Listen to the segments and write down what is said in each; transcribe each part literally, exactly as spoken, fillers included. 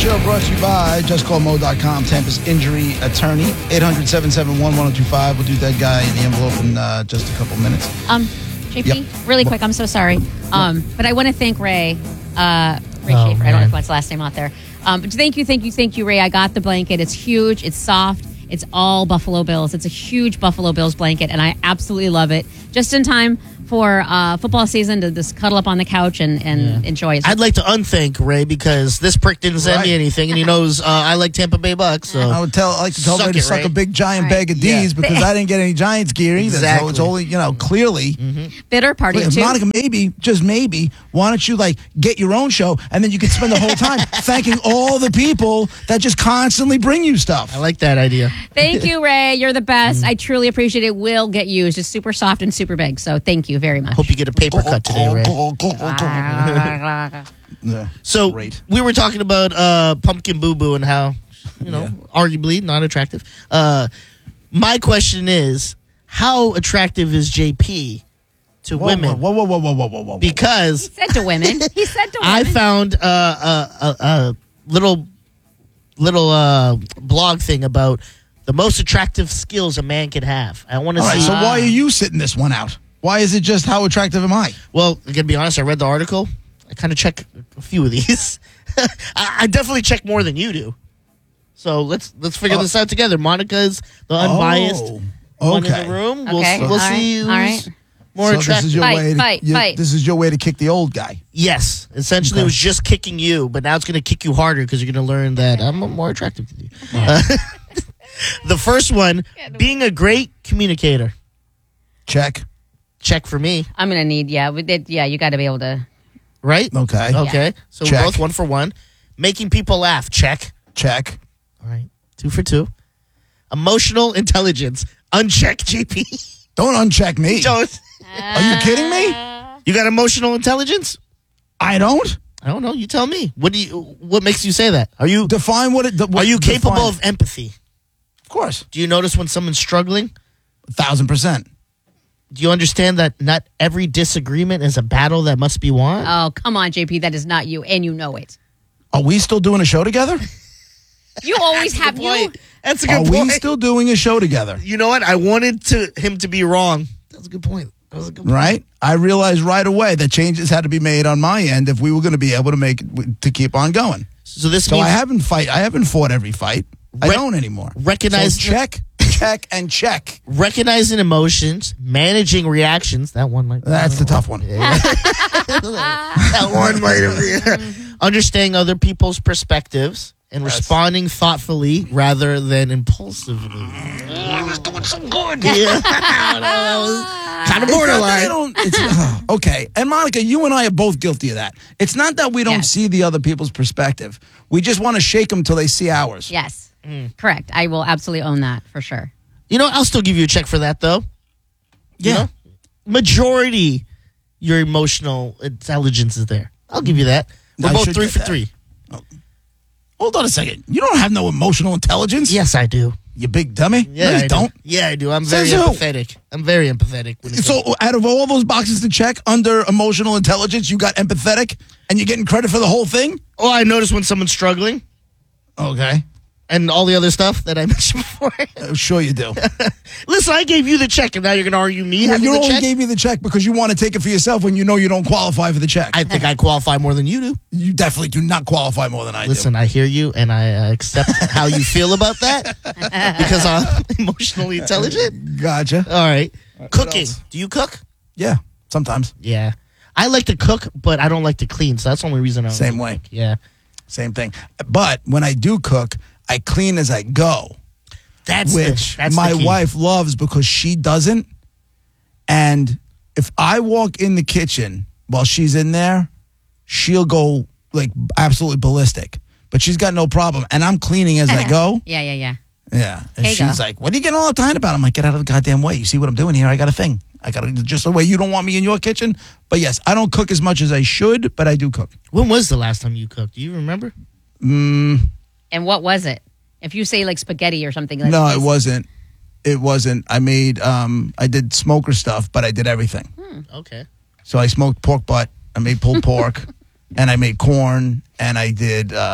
show brought to you by just call mo dot com, Tampa's injury attorney. eight hundred, seven seven one, one oh two five. We'll do that guy in the envelope in uh, just a couple minutes. Um, J P, Yep. really quick, I'm so sorry. Um, but I want to thank Ray. Uh, Ray Oh, Schaefer. I don't man. know what's the last name out there. Um, but thank you, thank you, thank you, Ray. I got the blanket. It's huge. It's soft. It's all Buffalo Bills. It's a huge Buffalo Bills blanket, and I absolutely love it. Just in time for uh, football season to just cuddle up on the couch and, and Yeah. enjoy it. I'd like to unthank Ray because this prick didn't send Right. me anything, and he knows uh, I like Tampa Bay Bucks. So I would tell, I like to tell Suck Ray to it, suck Ray. a big giant All bag of right. D's Yeah. because I didn't get any Giants gear either. Exactly. So it's only, you know, clearly. Bitter party Wait, too. Monica, maybe, just maybe, why don't you like get your own show and then you can spend the whole time thanking all the people that just constantly bring you stuff. I like that idea. Thank you, Ray. You're the Mm. best. I truly appreciate it. Will get used. It's super soft and super big. So thank you very much. Hope you get a paper cut today, Ray. Yeah. So Great. we were talking about uh, Pumpkin Boo Boo and how, you know, Yeah. arguably not attractive. Uh, my question is, how attractive is J P to Whoa, women? Whoa, whoa, whoa, whoa, whoa, whoa, whoa. Because He said to women. He said to women. I found uh, a, a, a little little uh, blog thing about the most attractive skills a man could have. I want to All right, see. so why are you sitting this one out? Why is it just how attractive am I? Well, I gotta be honest. I read the article. I kind of check a few of these. I, I definitely check more than you do. So let's let's figure Oh. this out together. Monica's the unbiased Oh, one in okay. the room. We'll, Okay, we'll all see right, who's all right. more So this attractive. is your Fight, way to, fight, you- fight. This is your way to kick the old guy. Yes, essentially Okay. it was just kicking you, but now it's going to kick you harder because you're going to learn that I'm more attractive to you. Uh, the first one, being a great communicator. Check. Check for me, I'm gonna need. Yeah, we did. Yeah, you got to be able to. right? Okay. Okay, so Check. we're both one for one. Making people laugh. Check. Check. All right, two for two. Emotional intelligence. Unchecked, J P. Don't uncheck me. Don't. Are you kidding me? You got emotional intelligence? I don't. I don't know. You tell me. What do you? What makes you say that? Are you? Define what it. The, Are you define- capable of empathy? Of course. Do you notice when someone's struggling? A thousand percent. Do you understand that not every disagreement is a battle that must be won? Oh, come on, J P. That is not you, and you know it. Are we still doing a show together? You always have you. Point. That's a Are good we point. still doing a show together? You know what? I wanted to him to be wrong. That was a good point. That was a good point. Right? I realized right away that changes had to be made on my end if we were going to be able to make it, to keep on going. So this So means I haven't fight. I haven't fought every fight. I Rec- don't anymore. recognize- So check, check, and check. recognizing emotions, managing reactions. That one might. That's the tough one. that one might have. Understanding other people's perspectives and responding thoughtfully rather than impulsively. I was doing so good. Yeah, that was kind of It's not that borderline. I don't- it's- okay. And Monica, you and I are both guilty of that. It's not that we don't Yes. see the other people's perspective. We just want to shake them till they see ours. Yes, correct. I will absolutely own that for sure. You know, I'll still give you a check for that, though. You Yeah. know? Majority, your emotional intelligence is there. I'll give you that. We're I both should three get for that. three. Hold on a second. You don't have no emotional intelligence? Yes, I do. You big dummy? Yeah, no, I you don't. Do. Yeah, I do. I'm very Says who? empathetic. I'm very empathetic. When it So, comes- out of all those boxes to check under emotional intelligence, you got empathetic, and you're getting credit for the whole thing? oh, I notice when someone's struggling, Okay. and all the other stuff that I mentioned before. Uh, sure you do. Listen, I gave you the check, and now you're going to argue me Well, having you the only check? gave me the check because you want to take it for yourself when you know you don't qualify for the check. I think I qualify more than you do. you definitely do not qualify more than I Listen, I hear you, and I uh, accept how you feel about that because I'm emotionally intelligent. do. Gotcha. All right. Cooking. else? Do you cook? Yeah, sometimes. Yeah. I like to cook, but I don't like to clean, so that's the only reason I don't Same like way. to cook. Yeah. Same thing. But when I do cook, I clean as I go, That's which the, that's my the key. wife loves because she doesn't. And if I walk in the kitchen while she's in there, she'll go like absolutely ballistic. But she's got no problem. And I'm cleaning as I go. Yeah, yeah, yeah. Yeah. And There you she's go. like, what are you getting all uptight about? I'm like, get out of the goddamn way. You see what I'm doing here? I got a thing. I got to, just the way you don't want me in your kitchen. But yes, I don't cook as much as I should, but I do cook. When was the last time you cooked? Do you remember? Mm, And what was it? If you say like spaghetti or something like no, that. it wasn't. It wasn't. I made, um, I did smoker stuff, but I did everything. Okay. So I smoked pork butt. I made pulled pork, and I made corn, and I did. Um,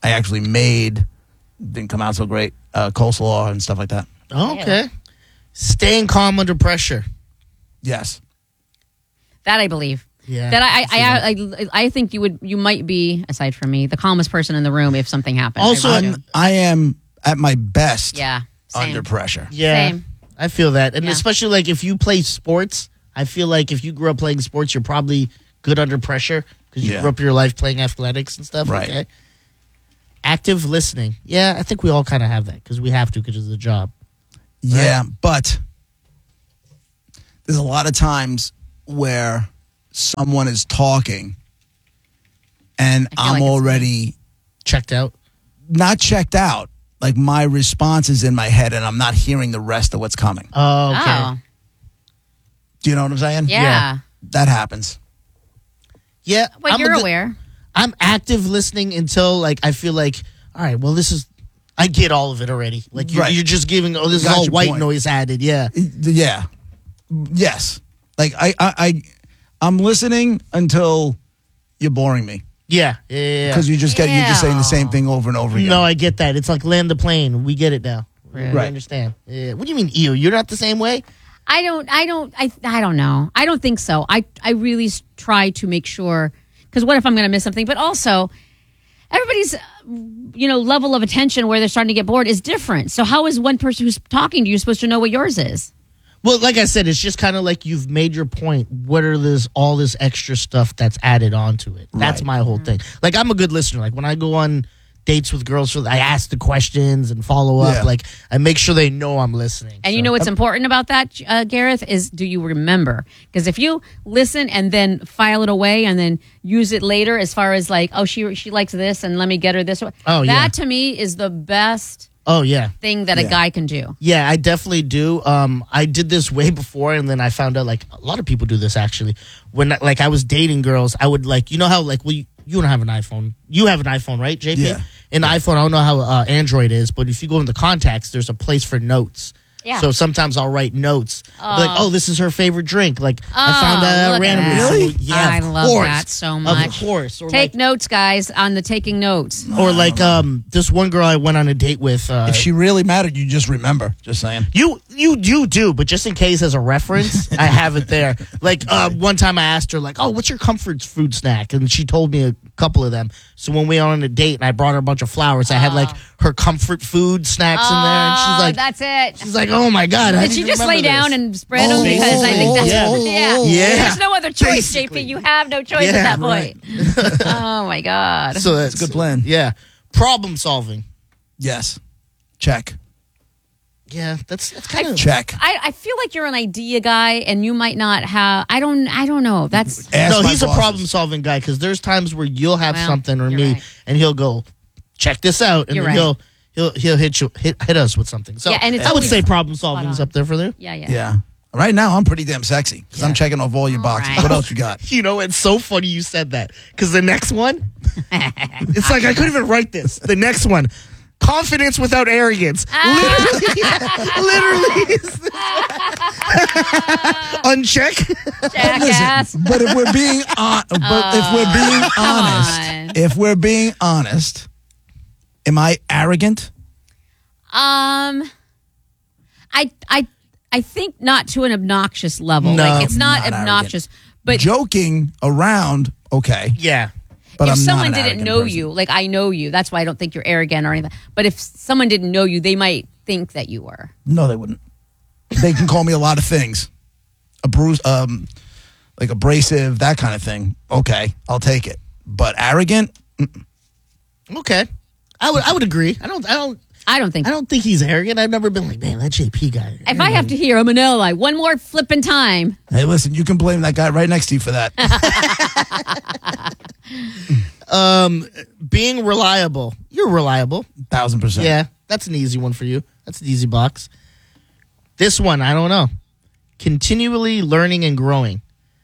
I actually made, didn't come out so great, uh, coleslaw and stuff like that. Oh, okay. Staying calm under pressure. Yes. That I believe. Yeah. That I I, I I I think you would you might be, aside from me, the calmest person in the room if something happened. Also, I really I'm, do. I am at my best yeah, same. under pressure. Yeah. Same. I feel that. And Yeah. especially like if you play sports, I feel like if you grew up playing sports, you're probably good under pressure because you Yeah. grew up your life playing athletics and stuff. Right. Okay. Active listening. Yeah, I think we all kind of have that because we have to because it's a job. Yeah, but there's a lot of times where someone is talking and I feel I'm like it's already Checked out. not checked out. Like my response is in my head and I'm not hearing the rest of what's coming. Oh, okay. Oh, Do you know what I'm saying? yeah. Yeah. That happens. Yeah. But I'm a you're good- aware. I'm active listening until like I feel like, all right, well, this is, I get all of it already. Like you're, Right. you're just giving, oh, this Got is all your white point. noise added. Yeah. Yeah. Yes. Like I, I, I I'm listening until you're boring me Yeah. Yeah. yeah, because you just get you're just saying the same Ew. thing over and over yeah. again. No, I get that. It's like land the plane. We get it now. We Right. understand. Yeah. What do you mean, ew? You're not the same way? I don't. I don't. I. I don't know. I don't think so. I. I really s- try to make sure. Because what if I'm going to miss something? But also, everybody's, uh, you know, level of attention where they're starting to get bored is different. So how is one person who's talking to you supposed to know what yours is? Well, like I said, it's just kind of like you've made your point. What are this all this extra stuff that's added onto it? That's Right. my whole thing. Like I'm a good listener. Like when I go on dates with girls, for I ask the questions and follow up. Yeah. Like I make sure they know I'm listening. And So- you know what's important about that, uh, Gareth, is do you remember? Because if you listen and then file it away and then use it later, as far as like, oh, she she likes this, and let me get her this. Oh, that yeah. to me is the best Oh yeah. thing that a Yeah. guy can do. Yeah, I definitely do. Um, I did this way before, and then I found out like a lot of people do this actually. When like I was dating girls, I would like you know how like we you don't have an iPhone, you have an iPhone, right, J P? Yeah. In iPhone, I don't know how uh, Android is, but if you go in the contacts, there's a place for notes. Yeah. So sometimes I'll write notes. I'll be like, oh, this is her favorite drink. Like I Oh, found that look out at randomly. that. Really? So, yeah, I of love course. that so much. Of course. Or Take like, notes, guys, on the taking notes. or like um, this one girl I went on a date with. Uh, If she really mattered, you just remember. Just saying. You you you do, but just in case as a reference, I have it there. Like uh, one time I asked her, like, "Oh, what's your comfort food snack?" And she told me a couple of them. So when we went on a date and I brought her a bunch of flowers, I had like her comfort food snacks in there, and she's Oh, like, that's it. she's like, "Oh my god!" I Did didn't she even just remember lay this." down and spread Oh, them? Because I think that's yeah. yeah. Yeah. There's no other choice, Basically. J P. You have no choice Yeah, at that right. point. Oh my god. So that's a good plan. Yeah, problem solving. Yes. Check. Yeah, that's that's kind of Check. I, I feel like you're an idea guy, and you might not have. I don't. I don't know. That's Ask no. my He's a bosses. problem solving guy because there's times where you'll have Well, something or you're me, right. and he'll go, check this out, and You're then right. he'll he'll he'll hit you hit, hit us with something. So Yeah, and it's I would always say problem solving is on. up there for there. yeah, yeah. Yeah. Right now, I'm pretty damn sexy because I'm checking off all your boxes. right. What else you got? You know, it's so funny you said that because the next one, it's like I couldn't even write this. The next one, confidence without arrogance. Literally, literally. is this one. Uncheck. Jackass. But if we're being on, but if we're being honest, on. if we're being honest, am I arrogant? Um, I I I think not to an obnoxious level. No, like it's not, not obnoxious, but Joking around, okay. Yeah. But if I'm someone not an didn't arrogant know person. you, like I know you, that's why I don't think you're arrogant or anything. But if someone didn't know you, they might think that you were. No, they wouldn't. They can call me a lot of things, a bruise, um, like abrasive, that kind of thing. Okay, I'll take it. But arrogant, Okay. I would I would agree. I don't I don't I don't think. I don't think he's arrogant. I've never been like, man, that J P guy. If I have to hear I'm an ally one more flipping time, hey, listen, you can blame that guy right next to you for that. Um, being reliable. You're reliable. Thousand percent. Yeah, that's an easy one for you. That's an easy box. This one, I don't know. Continually learning and growing.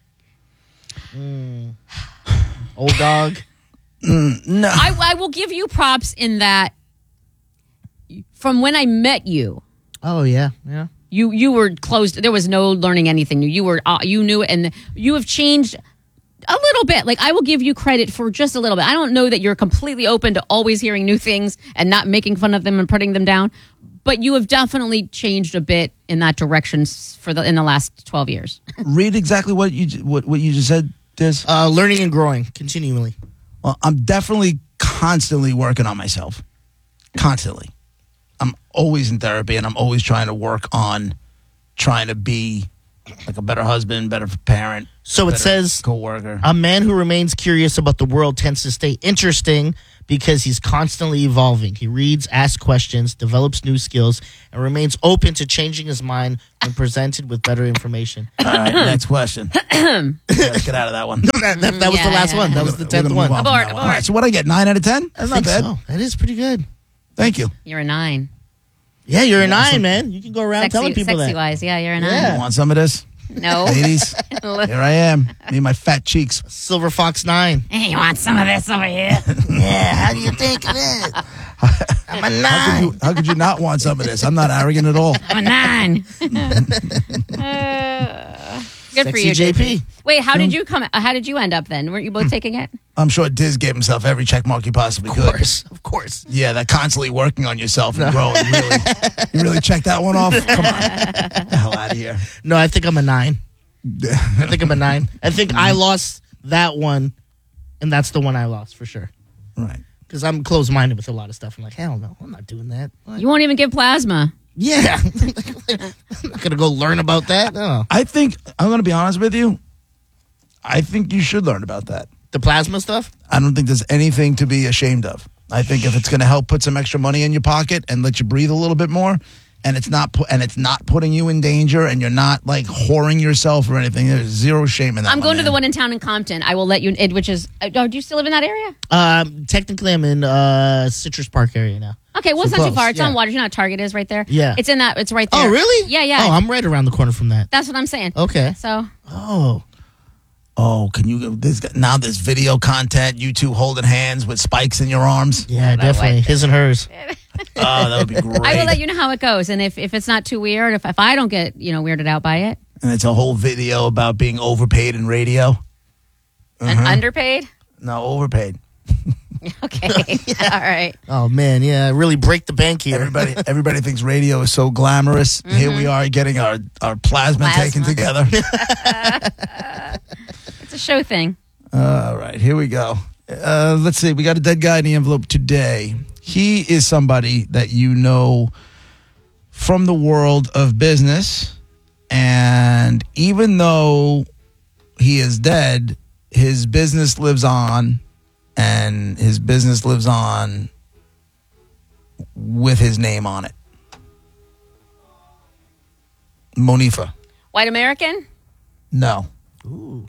Mm. Old dog. No. I, I will give you props in that. From when I met you, Oh yeah, yeah. you you were closed. There was no learning anything new. You were uh, you knew it, and you have changed A little bit. Like, I will give you credit for just a little bit. I don't know that you're completely open to always hearing new things and not making fun of them and putting them down, but you have definitely changed a bit in that direction for the in the last twelve years. Read exactly what you what, what you just said, Diz. Uh, learning and growing continually. Well, I'm definitely constantly working on myself. Constantly. I'm always in therapy, and I'm always trying to work on trying to be like a better husband, better parent. So it better says, co-worker. a man who remains curious about the world tends to stay interesting because he's constantly evolving. He reads, asks questions, develops new skills, and remains open to changing his mind when presented with better information. All right, next question. Yeah, let's get out of that one. that that, that was Yeah, the last yeah, one. yeah. That was the We're tenth gonna one. move on from Abort, that one. abort. All right, so what I get? Nine out of ten? That's I not think bad. so. That is pretty good. Thank you. You're a nine. Yeah, you're a nine, man. You can go around Sexy, telling people sexy that. wise, yeah, you're a nine. Yeah. Want some of this? No. Ladies, here I am. Me and my fat cheeks. Silver Fox nine. Hey, you want some of this over here? Yeah, how do you think it is? I'm a How could, nine. you, how could you not want some of this? I'm not arrogant at all. I'm a nine. Uh, good for Sexy you, J P. Wait, how did you come? uh, How did you end up then? Weren't you both taking it? I'm sure Diz gave himself every check mark he possibly Of could. course, of course. Yeah, that constantly working on yourself and growing. Really, you really check that one off? Come on. Get the hell out of here. No, I think I'm a nine. I think I'm a nine. I think I lost that one, and that's the one I lost for sure. Right. Because I'm closed-minded with a lot of stuff. I'm like, hell no, I'm not doing that. What? You won't even give plasma. Yeah. I'm not going to go learn about that. No. I think, I'm going to be honest with you, I think you should learn about that. The plasma stuff? I don't think there's anything to be ashamed of. I think if it's going to help put some extra money in your pocket and let you breathe a little bit more, and it's not pu- and it's not putting you in danger, and you're not like whoring yourself or anything, there's zero shame in that. I'm going to man. the one in town in Compton. I will let you, it, which is, uh, oh, do you still live in that area? Um, technically, I'm in uh, Citrus Park area now. Okay, well, it's So not too close, far. It's yeah. on Waters. You know how Target is right there? Yeah. It's in that, it's right there. Oh, really? Yeah, yeah. Oh, I'm right around the corner from that. That's what I'm saying. Okay. So, Oh. Oh, can you? This now there's video content. You two holding hands with spikes in your arms. Yeah, definitely. what- His and hers. Oh, that would be great. I will let you know how it goes. And if, if it's not too weird, if, if I don't get, you know, weirded out by it, And it's a whole video about being overpaid in radio. and underpaid, No, overpaid. okay. All right. Oh, man. Yeah, really break the bank here. Everybody, everybody thinks radio is so glamorous. Here we are getting our our plasma, Plasma. taken together. It's a show thing. All right, here we go. Uh, let's see. We got a dead guy in the envelope today. He is somebody that you know from the world of business. And even though he is dead, his business lives on. And his business lives on with his name on it. Monifa. White American? No. Ooh.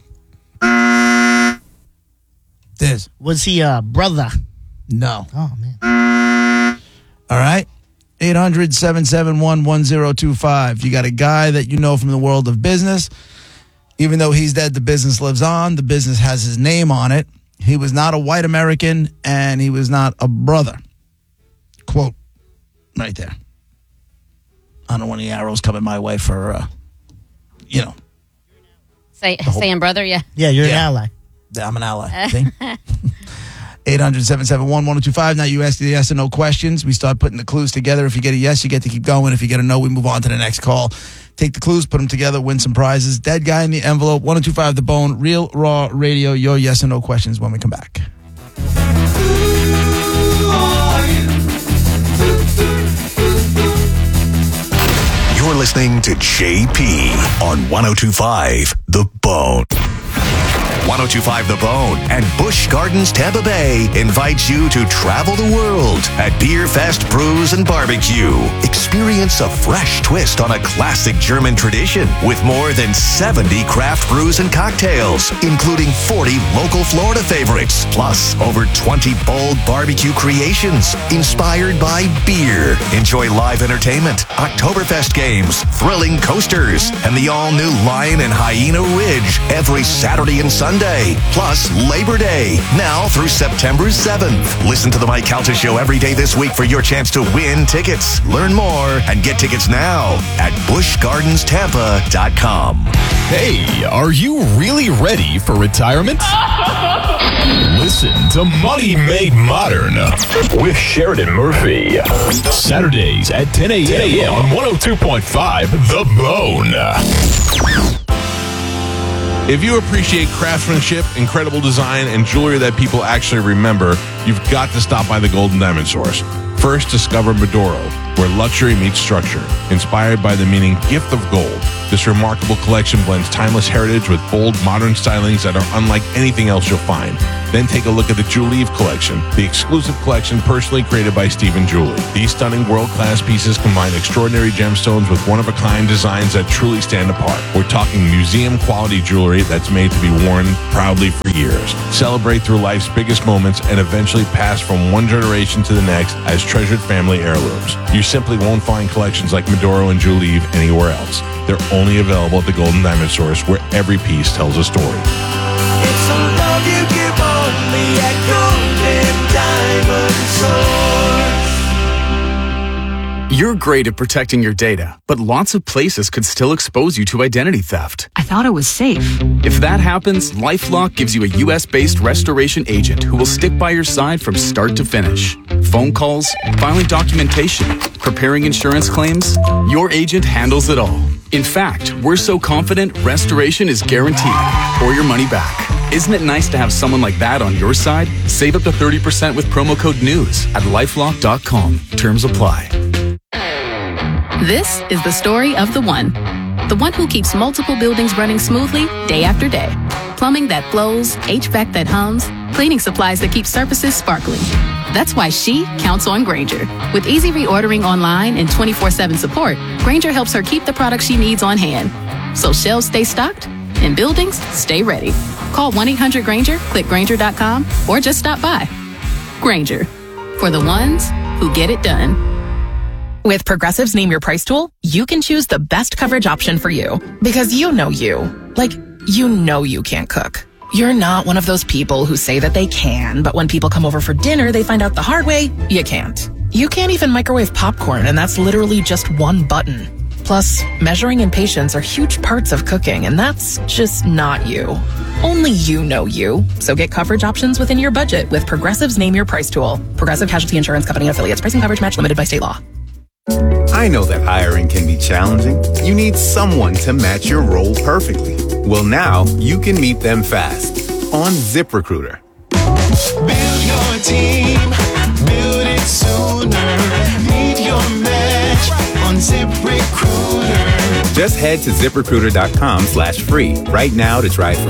Diz. Was he a brother? No. Oh, man. All right. eight hundred, seven seven one, one zero two five. You got a guy that you know from the world of business. Even though he's dead, the business lives on. The business has his name on it. He was not a white American, and he was not a brother. Quote right there. I don't want any arrows coming my way for, uh, you know, Say, saying brother, yeah. Yeah, you're Yeah. an ally. I'm an ally. See? eight hundred, seven seven one, one zero two five. Now you ask the yes or no questions. We start putting the clues together. If you get a yes, you get to keep going. If you get a no, we move on to the next call. Take the clues, put them together, win some prizes. Dead guy in the envelope, one zero two five The Bone, Real Raw Radio. Your yes or no questions when we come back. You're listening to J P on one oh two point five The Bone. one oh two point five The Bone and Busch Gardens Tampa Bay invites you to travel the world at Beer Fest Brews and Barbecue. Experience a fresh twist on a classic German tradition with more than seventy craft brews and cocktails, including forty local Florida favorites, plus over twenty bold barbecue creations inspired by beer. Enjoy live entertainment, Oktoberfest games, thrilling coasters, and the all-new Lion and Hyena Ridge every Saturday and Sunday Sunday, plus Labor Day, now through September seventh. Listen to the Mike Calta Show every day this week for your chance to win tickets. Learn more and get tickets now at busch gardens tampa dot com. Hey, are you really ready for retirement? Listen to Money Made Modern with Sheridan Murphy. Saturdays at ten a.m. on one oh two point five The Bone. If you appreciate craftsmanship, incredible design, and jewelry that people actually remember, you've got to stop by the Golden Diamond Source. First, discover Medoro, where luxury meets structure. Inspired by the meaning gift of gold, this remarkable collection blends timeless heritage with bold, modern stylings that are unlike anything else you'll find. Then take a look at the Julie collection, the exclusive collection personally created by Stephen Julie. These stunning world-class pieces combine extraordinary gemstones with one-of-a-kind designs that truly stand apart. We're talking museum-quality jewelry that's made to be worn proudly for years. Celebrate through life's biggest moments and eventually pass from one generation to the next as treasured family heirlooms. You simply won't find collections like Medoro and Julie anywhere else. They're only available at the Golden Diamond Source, where every piece tells a story. It's a love you give only at Golden Diamond Source. You're great at protecting your data, but lots of places could still expose you to identity theft. I thought it was safe. If that happens, LifeLock gives you a U S-based restoration agent who will stick by your side from start to finish. Phone calls, filing documentation, preparing insurance claims, your agent handles it all. In fact, we're so confident restoration is guaranteed or your money back. Isn't it nice to have someone like that on your side? Save up to thirty percent with promo code NEWS at lifelock dot com. Terms apply. This is the story of the one. The one who keeps multiple buildings running smoothly day after day. Plumbing that flows, H V A C that hums, cleaning supplies that keep surfaces sparkling. That's why she counts on Grainger. With easy reordering online and twenty-four seven support, Grainger helps her keep the products she needs on hand. So shelves stay stocked and buildings stay ready. Call one eight hundred Grainger, click Grainger dot com, or just stop by. Grainger, for the ones who get it done. With Progressive's Name Your Price tool, you can choose the best coverage option for you. Because you know you. Like, you know you can't cook. You're not one of those people who say that they can, but when people come over for dinner, they find out the hard way, you can't. You can't even microwave popcorn, and that's literally just one button. Plus, measuring and patience are huge parts of cooking, and that's just not you. Only you know you. So get coverage options within your budget with Progressive's Name Your Price tool. Progressive Casualty Insurance Company affiliates. Pricing coverage match limited by state law. I know that hiring can be challenging. You need someone to match your role perfectly. Well, now you can meet them fast on ZipRecruiter. Build your team, build it sooner. Meet your match on ZipRecruiter. Just head to ZipRecruiter dot com slash free right now to try it for